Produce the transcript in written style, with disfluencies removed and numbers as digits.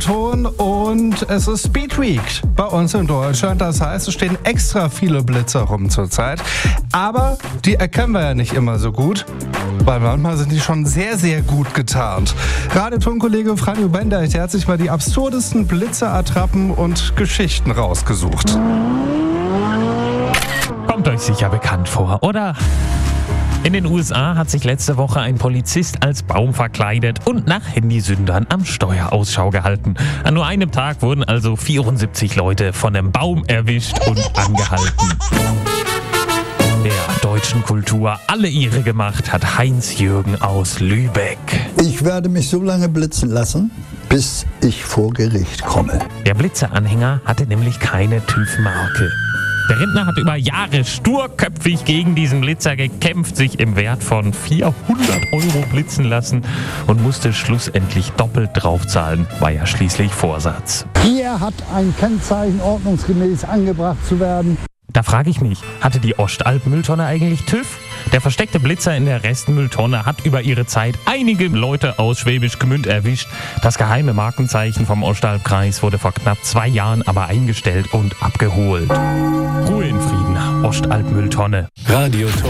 Ton und es ist Speed Week bei uns in Deutschland. Das heißt, es stehen extra viele Blitzer rum zurzeit. Aber die erkennen wir ja nicht immer so gut, weil manchmal sind die schon sehr, sehr gut getarnt. Radiotonkollege Franjo Bender, der hat sich mal die absurdesten Blitzerattrappen und Geschichten rausgesucht. Kommt euch sicher bekannt vor, oder? In den USA hat sich letzte Woche ein Polizist als Baum verkleidet und nach Handysündern am Steuer Ausschau gehalten. An nur einem Tag wurden also 74 Leute von einem Baum erwischt und angehalten. Der deutschen Kultur alle Ehre gemacht hat Heinz-Jürgen aus Lübeck. Ich werde mich so lange blitzen lassen, bis ich vor Gericht komme. Der Blitzeranhänger hatte nämlich keine TÜV-Marke. Der Rentner hat über Jahre sturköpfig gegen diesen Blitzer gekämpft, sich im Wert von 400 € blitzen lassen und musste schlussendlich doppelt draufzahlen, war ja schließlich Vorsatz. Hier hat ein Kennzeichen ordnungsgemäß angebracht zu werden. Da frage ich mich, hatte die Ostalb-Mülltonne eigentlich TÜV? Der versteckte Blitzer in der Restmülltonne hat über ihre Zeit einige Leute aus Schwäbisch Gmünd erwischt. Das geheime Markenzeichen vom Ostalbkreis wurde vor knapp 2 Jahren aber eingestellt und abgeholt. Ruhe in Frieden, Ostalb-Mülltonne. Radio